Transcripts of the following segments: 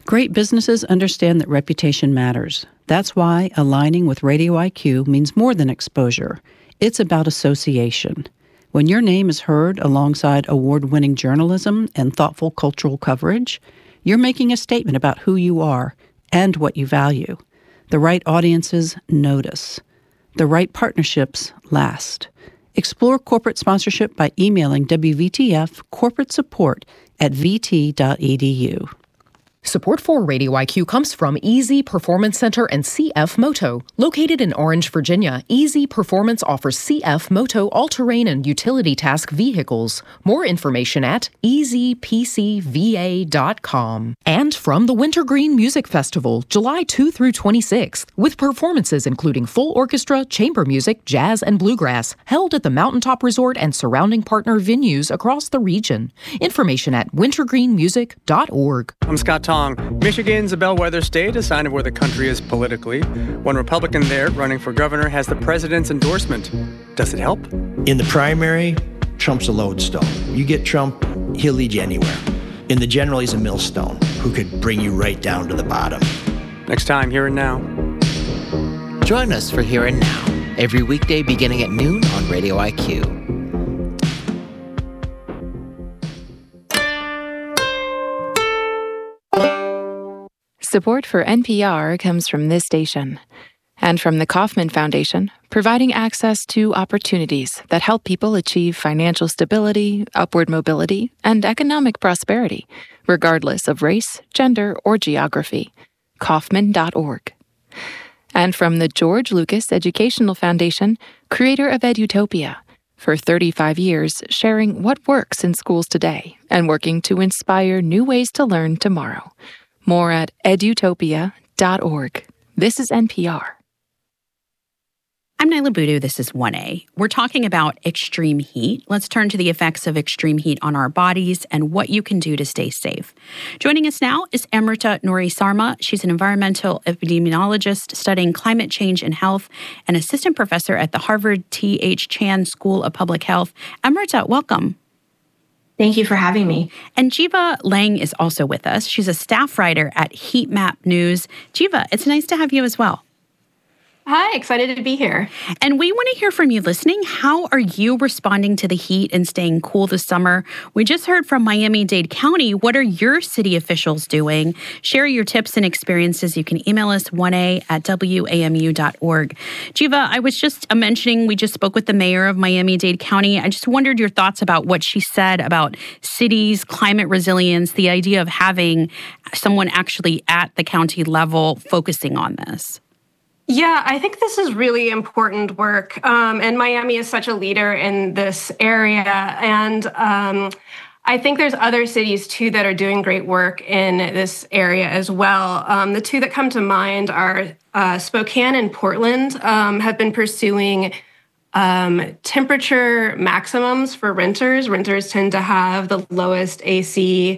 Great businesses understand that reputation matters. That's why aligning with Radio IQ means more than exposure. It's about association. When your name is heard alongside award-winning journalism and thoughtful cultural coverage, you're making a statement about who you are and what you value. The right audiences notice. The right partnerships last. Explore corporate sponsorship by emailing WVTF corporate support at vt.edu. Support for Radio IQ comes from Easy Performance Center and CF Moto. Located in Orange, Virginia, Easy Performance offers CF Moto all-terrain and utility task vehicles. More information at easypcva.com. And from the Wintergreen Music Festival, July 2 through 26th, with performances including full orchestra, chamber music, jazz, and bluegrass, held at the Mountaintop Resort and surrounding partner venues across the region. Information at wintergreenmusic.org. I'm Scott Tong. Michigan's a bellwether state, a sign of where the country is politically. One Republican there running for governor has the president's endorsement. Does it help? In the primary, Trump's a lodestone. You get Trump, he'll lead you anywhere. In the general, he's a millstone who could bring you right down to the bottom. Next time, Here and Now. Join us for Here and Now, every weekday beginning at noon on Radio IQ. Support for NPR comes from this station and from the Kauffman Foundation, providing access to opportunities that help people achieve financial stability, upward mobility, and economic prosperity, regardless of race, gender, or geography. Kauffman.org. And from the George Lucas Educational Foundation, creator of Edutopia, for 35 years sharing what works in schools today and working to inspire new ways to learn tomorrow. More at edutopia.org. This is NPR. I'm Nyla Boodoo. This is 1A. We're talking about extreme heat. Let's turn to the effects of extreme heat on our bodies and what you can do to stay safe. Joining us now is Amrita Nouri Sarma. She's an environmental epidemiologist studying climate change and health and assistant professor at the Harvard T.H. Chan School of Public Health. Amrita, welcome. Thank you for having me. And Jiva Lang is also with us. She's a staff writer at Heatmap News. Jiva, it's nice to have you as well. Hi, excited to be here. And we want to hear from you listening. How are you responding to the heat and staying cool this summer? We just heard from Miami-Dade County. What are your city officials doing? Share your tips and experiences. You can email us 1a@wamu.org. Jiva, I was just mentioning, we just spoke with the mayor of Miami-Dade County. I just wondered your thoughts about what she said about cities, climate resilience, the idea of having someone actually at the county level focusing on this. Yeah, I think this is really important work. And Miami is such a leader in this area. And I think there's other cities, too, that are doing great work in this area as well. The two that come to mind are Spokane and Portland have been pursuing temperature maximums for renters. Renters tend to have the lowest AC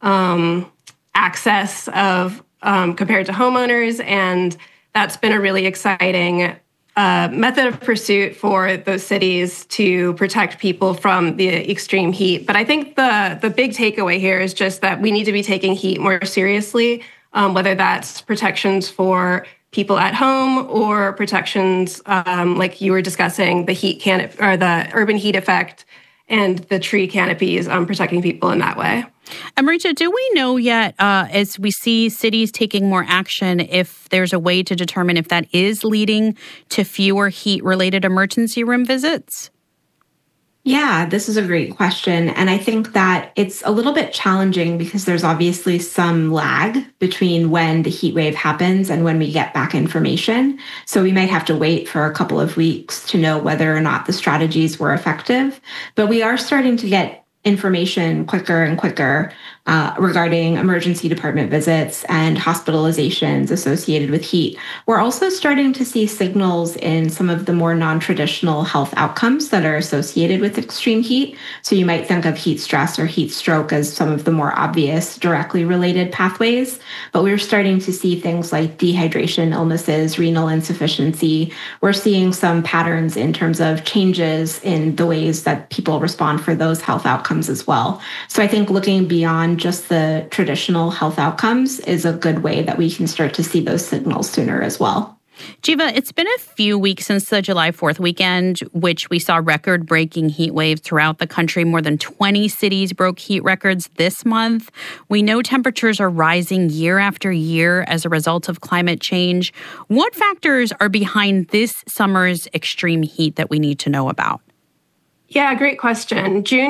access of compared to homeowners, and that's been a really exciting method of pursuit for those cities to protect people from the extreme heat. But I think the big takeaway here is just that we need to be taking heat more seriously, whether that's protections for people at home or protections like you were discussing, the heat or the urban heat effect and the tree canopies, protecting people in that way. Amrita, do we know yet, as we see cities taking more action, if there's a way to determine if that is leading to fewer heat-related emergency room visits? Yeah, this is a great question. And I think that it's a little bit challenging because there's obviously some lag between when the heat wave happens and when we get back information. So we might have to wait for a couple of weeks to know whether or not the strategies were effective. But we are starting to get information quicker and quicker regarding emergency department visits and hospitalizations associated with heat. We're also starting to see signals in some of the more non-traditional health outcomes that are associated with extreme heat. So you might think of heat stress or heat stroke as some of the more obvious directly related pathways, but we're starting to see things like dehydration illnesses, renal insufficiency. We're seeing some patterns in terms of changes in the ways that people respond for those health outcomes outcomes as well. So I think looking beyond just the traditional health outcomes is a good way that we can start to see those signals sooner as well. Jiva, it's been a few weeks since the July 4th weekend, which we saw record-breaking heat waves throughout the country. More than 20 cities broke heat records this month. We know temperatures are rising year after year as a result of climate change. What factors are behind this summer's extreme heat that we need to know about? Yeah, great question. June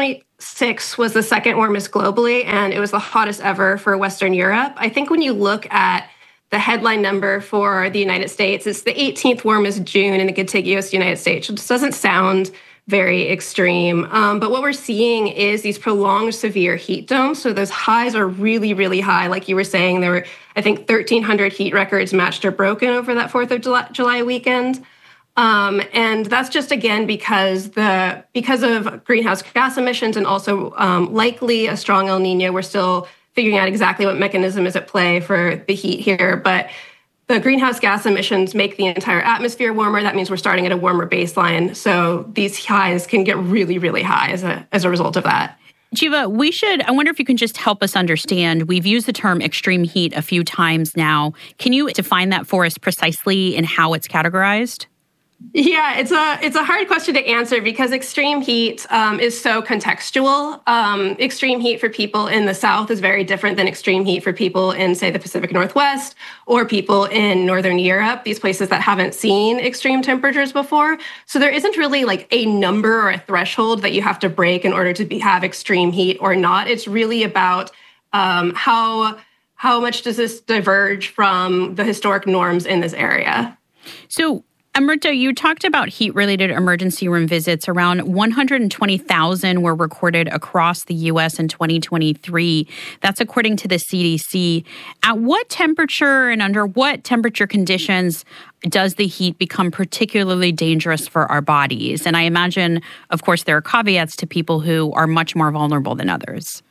2026 was the second warmest globally, and it was the hottest ever for Western Europe. I think when you look at the headline number for the United States, it's the 18th warmest June in the contiguous United States, which doesn't sound very extreme. But what we're seeing is these prolonged severe heat domes. So those highs are really, really high. Like you were saying, there were, I think, 1,300 heat records matched or broken over that 4th of July weekend. And that's just, again, because of greenhouse gas emissions and also likely a strong El Nino. We're still figuring out exactly what mechanism is at play for the heat here. But the greenhouse gas emissions make the entire atmosphere warmer. That means we're starting at a warmer baseline. So these highs can get really, really high as a result of that. Jiva, I wonder if you can just help us understand. We've used the term extreme heat a few times now. Can you define that for us precisely and how it's categorized? Yeah, it's a hard question to answer because extreme heat is so contextual. Extreme heat for people in the South is very different than extreme heat for people in, say, the Pacific Northwest or people in Northern Europe, these places that haven't seen extreme temperatures before. So there isn't really like a number or a threshold that you have to break in order to have extreme heat or not. It's really about how much does this diverge from the historic norms in this area. So, Amrita, you talked about heat-related emergency room visits. Around 120,000 were recorded across the U.S. in 2023. That's according to the CDC. At what temperature and under what temperature conditions does the heat become particularly dangerous for our bodies? And I imagine, of course, there are caveats to people who are much more vulnerable than others.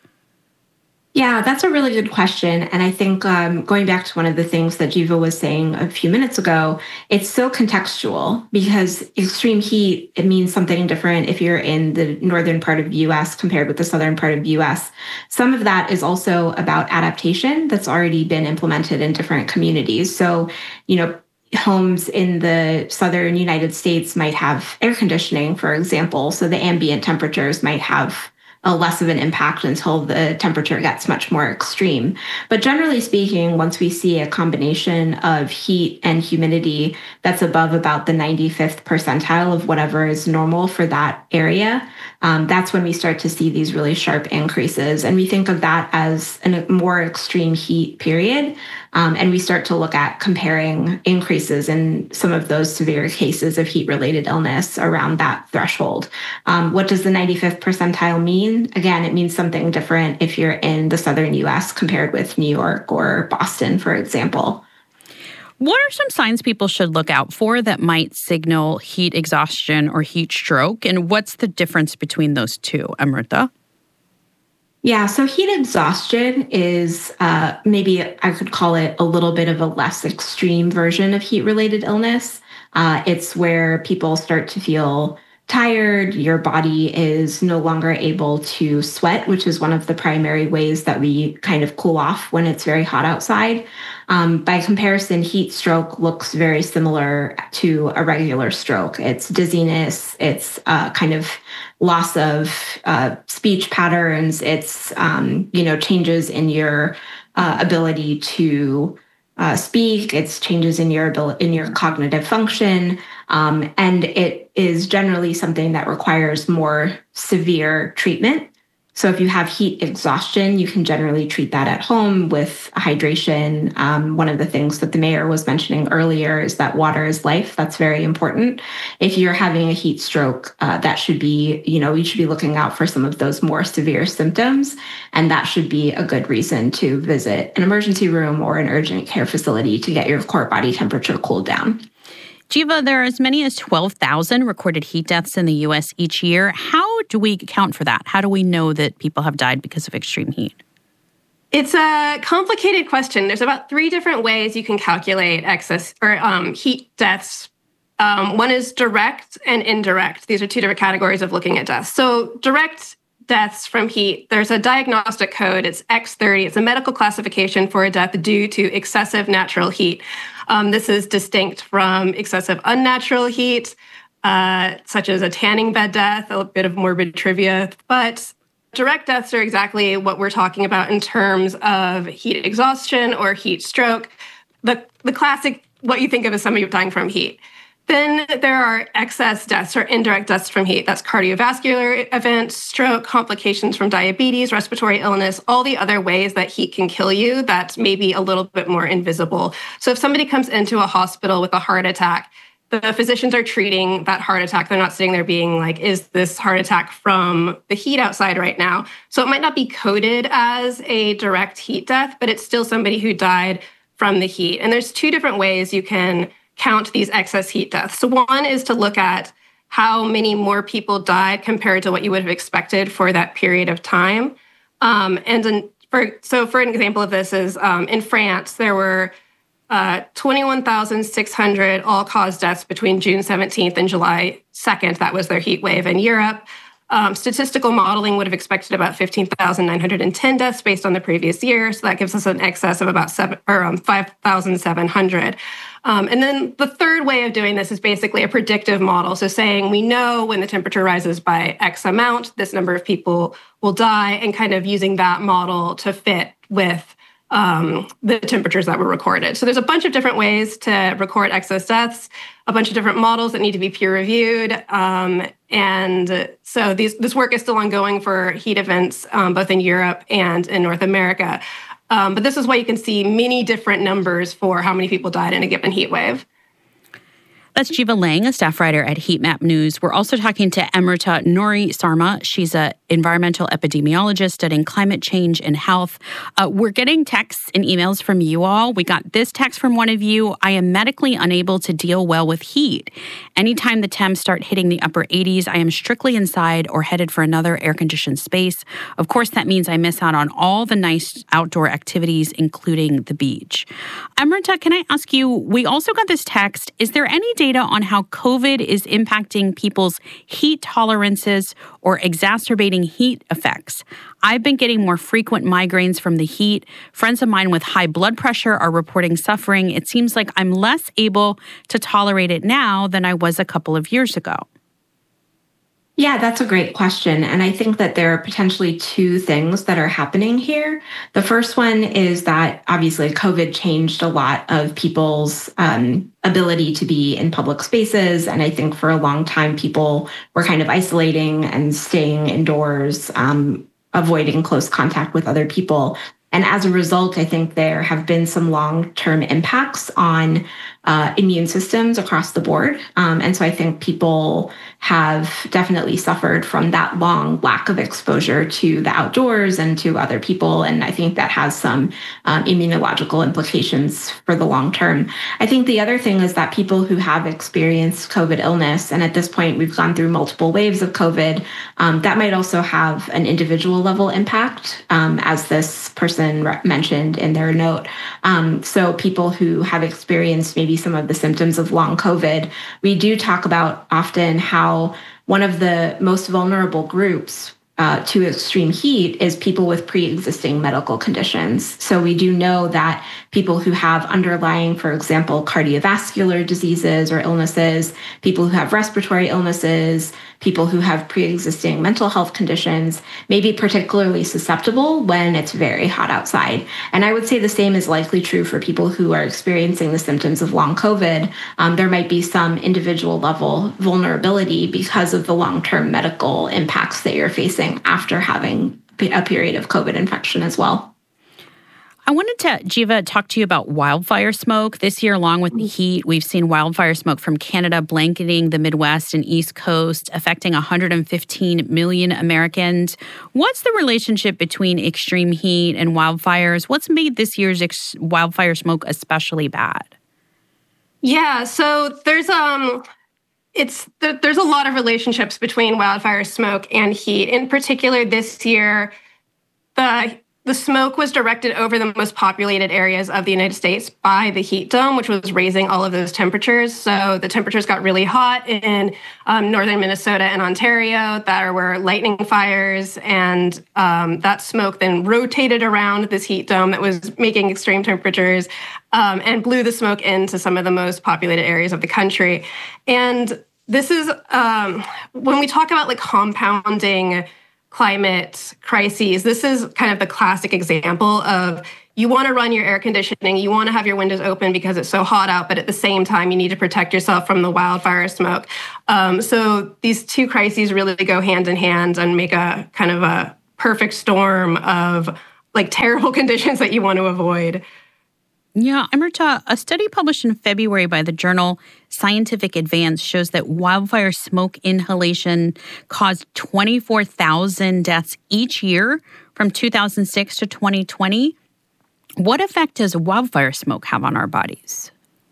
Yeah, that's a really good question. And I think going back to one of the things that Jiva was saying a few minutes ago, it's so contextual because extreme heat, it means something different if you're in the northern part of the U.S. compared with the southern part of the U.S. Some of that is also about adaptation that's already been implemented in different communities. So, homes in the southern United States might have air conditioning, for example. So the ambient temperatures might have a less of an impact until the temperature gets much more extreme. But generally speaking, once we see a combination of heat and humidity that's above about the 95th percentile of whatever is normal for that area, that's when we start to see these really sharp increases. And we think of that as a more extreme heat period. And we start to look at comparing increases in some of those severe cases of heat-related illness around that threshold. What does the 95th percentile mean? Again, it means something different if you're in the southern U.S. compared with New York or Boston, for example. What are some signs people should look out for that might signal heat exhaustion or heat stroke? And what's the difference between those two, Amrita? Yeah, so heat exhaustion is maybe I could call it a little bit of a less extreme version of heat-related illness. It's where people start to feel tired, your body is no longer able to sweat, which is one of the primary ways that we kind of cool off when it's very hot outside. By comparison, heat stroke looks very similar to a regular stroke. It's dizziness, it's kind of loss of speech patterns, it's changes in your ability to speak, it's changes in your cognitive function, and it is generally something that requires more severe treatment. So if you have heat exhaustion, you can generally treat that at home with hydration. One of the things that the mayor was mentioning earlier is that water is life. That's very important. If you're having a heat stroke, that should be, we should be looking out for some of those more severe symptoms. And that should be a good reason to visit an emergency room or an urgent care facility to get your core body temperature cooled down. Jiva, there are as many as 12,000 recorded heat deaths in the U.S. each year. How do we account for that? How do we know that people have died because of extreme heat? It's a complicated question. There's about 3 different ways you can calculate excess or heat deaths. One is direct and indirect. These are 2 different categories of looking at deaths. So direct deaths from heat, there's a diagnostic code. It's X30. It's a medical classification for a death due to excessive natural heat. This is distinct from excessive unnatural heat, such as a tanning bed death, a bit of morbid trivia. But direct deaths are exactly what we're talking about in terms of heat exhaustion or heat stroke. The classic, what you think of as somebody dying from heat. Then there are excess deaths or indirect deaths from heat. That's cardiovascular events, stroke, complications from diabetes, respiratory illness, all the other ways that heat can kill you that may be a little bit more invisible. So if somebody comes into a hospital with a heart attack, the physicians are treating that heart attack. They're not sitting there being like, is this heart attack from the heat outside right now? So it might not be coded as a direct heat death, but it's still somebody who died from the heat. And there's two different ways you can count these excess heat deaths. So one is to look at how many more people died compared to what you would have expected for that period of time. For an example of this is in France, there were 21,600 all-cause deaths between June 17th and July 2nd. That was their heat wave. In Europe, statistical modeling would have expected about 15,910 deaths based on the previous year. So that gives us an excess of about 5,700. And then the third way of doing this is basically a predictive model. So saying we know when the temperature rises by X amount, this number of people will die, and kind of using that model to fit with the temperatures that were recorded. So there's a bunch of different ways to record excess deaths, a bunch of different models that need to be peer reviewed. And so this work is still ongoing for heat events, both in Europe and in North America. But this is why you can see many different numbers for how many people died in a given heat wave. That's Jiva Lang, a staff writer at Heatmap News. We're also talking to Amrita Nouri Sarma. She's an environmental epidemiologist studying climate change and health. We're getting texts and emails from you all. We got this text from one of you. I am medically unable to deal well with heat. Anytime the temps start hitting the upper 80s, I am strictly inside or headed for another air-conditioned space. Of course, that means I miss out on all the nice outdoor activities, including the beach. Amrita, can I ask you, we also got this text. Is there any data on how COVID is impacting people's heat tolerances or exacerbating heat effects? I've been getting more frequent migraines from the heat. Friends of mine with high blood pressure are reporting suffering. It seems like I'm less able to tolerate it now than I was a couple of years ago. Yeah, that's a great question. And I think that there are potentially two things that are happening here. The first one is that obviously COVID changed a lot of people's ability to be in public spaces. And I think for a long time, people were kind of isolating and staying indoors, avoiding close contact with other people. And as a result, I think there have been some long-term impacts on immune systems across the board. And so I think people have definitely suffered from that long lack of exposure to the outdoors and to other people. And I think that has some immunological implications for the long term. I think the other thing is that people who have experienced COVID illness, and at this point we've gone through multiple waves of COVID, that might also have an individual level impact, as this person mentioned in their note. So people who have experienced maybe some of the symptoms of long COVID, we do talk about often how one of the most vulnerable groups to extreme heat is people with pre-existing medical conditions. So we do know that people who have underlying, for example, cardiovascular diseases or illnesses, people who have respiratory illnesses, people who have pre-existing mental health conditions may be particularly susceptible when it's very hot outside. And I would say the same is likely true for people who are experiencing the symptoms of long COVID. There might be some individual level vulnerability because of the long-term medical impacts that you're facing after having a period of COVID infection as well. I wanted to, Jiva, talk to you about wildfire smoke. This year, along with the heat, we've seen wildfire smoke from Canada blanketing the Midwest and East Coast, affecting 115 million Americans. What's the relationship between extreme heat and wildfires? What's made this year's wildfire smoke especially bad? Yeah, so there's a lot of relationships between wildfire smoke and heat. In particular, this year, the the smoke was directed over the most populated areas of the United States by the heat dome, which was raising all of those temperatures. So the temperatures got really hot in northern Minnesota and Ontario. There were lightning fires, and that smoke then rotated around this heat dome that was making extreme temperatures and blew the smoke into some of the most populated areas of the country. And this is when we talk about like compounding climate crises, this is kind of the classic example of you want to run your air conditioning, you want to have your windows open because it's so hot out, but at the same time, you need to protect yourself from the wildfire smoke. So these two crises really go hand in hand and make a kind of a perfect storm of like terrible conditions that you want to avoid. Yeah, Amrita, a study published in February by the journal Scientific Advance shows that wildfire smoke inhalation caused 24,000 deaths each year from 2006 to 2020. What effect does wildfire smoke have on our bodies?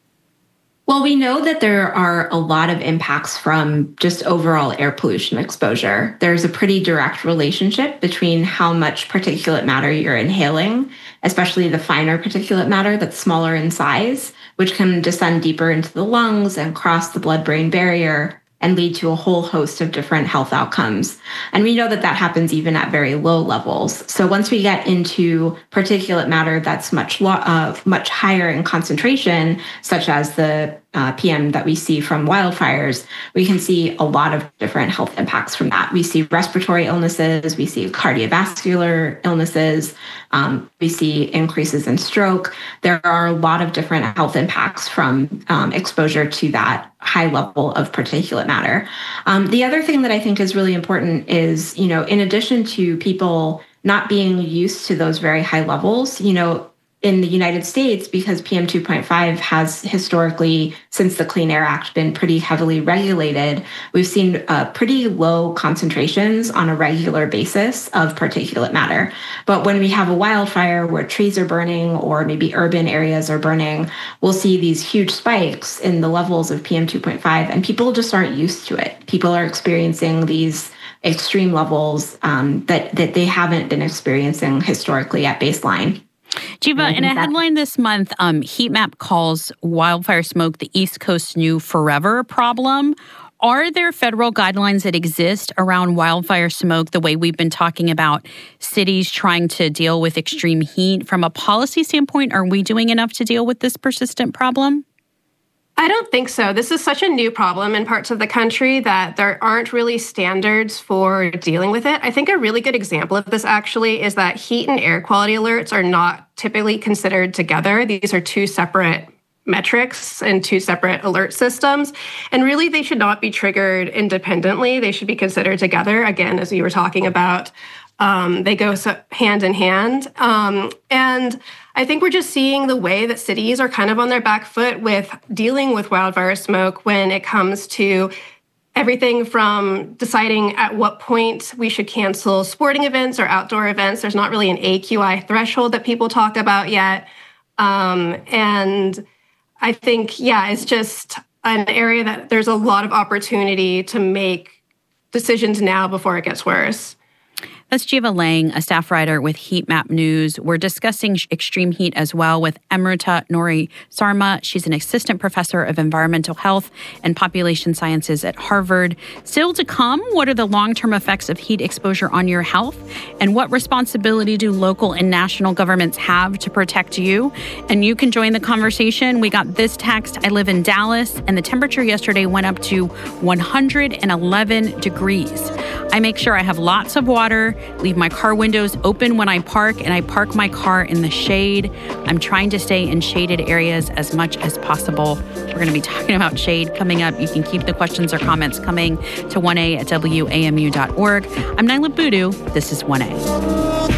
Well, we know that there are a lot of impacts from just overall air pollution exposure. There's a pretty direct relationship between how much particulate matter you're inhaling, especially the finer particulate matter that's smaller in size, which can descend deeper into the lungs and cross the blood-brain barrier and lead to a whole host of different health outcomes. And we know that that happens even at very low levels. So once we get into particulate matter that's much higher in concentration, such as the PM that we see from wildfires, we can see a lot of different health impacts from that. We see respiratory illnesses, we see cardiovascular illnesses, we see increases in stroke. There are a lot of different health impacts from exposure to that high level of particulate matter. The other thing that I think is really important is, in addition to people not being used to those very high levels, in the United States, because PM 2.5 has historically, since the Clean Air Act, been pretty heavily regulated, we've seen pretty low concentrations on a regular basis of particulate matter. But when we have a wildfire where trees are burning or maybe urban areas are burning, we'll see these huge spikes in the levels of PM 2.5, and people just aren't used to it. People are experiencing these extreme levels that they haven't been experiencing historically at baseline. Jiva, in a headline this month, Heat Map calls wildfire smoke the East Coast's new forever problem. Are there federal guidelines that exist around wildfire smoke, the way we've been talking about cities trying to deal with extreme heat? From a policy standpoint, are we doing enough to deal with this persistent problem? I don't think so. This is such a new problem in parts of the country that there aren't really standards for dealing with it. I think a really good example of this actually is that heat and air quality alerts are not typically considered together. These are two separate metrics and two separate alert systems. And really, they should not be triggered independently. They should be considered together. Again, as you were talking about, they go hand in hand. And I think we're just seeing the way that cities are kind of on their back foot with dealing with wildfire smoke when it comes to everything from deciding at what point we should cancel sporting events or outdoor events. There's not really an AQI threshold that people talk about yet. And I think, it's just an area that there's a lot of opportunity to make decisions now before it gets worse. That's Jiva Lang, a staff writer with Heat Map News. We're discussing extreme heat as well with Amrita Nori Sarma. She's an assistant professor of environmental health and population sciences at Harvard. Still to come, what are the long-term effects of heat exposure on your health? And what responsibility do local and national governments have to protect you? And you can join the conversation. We got this text. I live in Dallas, and the temperature yesterday went up to 111 degrees. I make sure I have lots of water, leave my car windows open when I park, and I park my car in the shade. I'm trying to stay in shaded areas as much as possible. We're going to be talking about shade coming up. You can keep the questions or comments coming to 1A@WAMU.org. I'm Nyla Boodoo. This is 1A.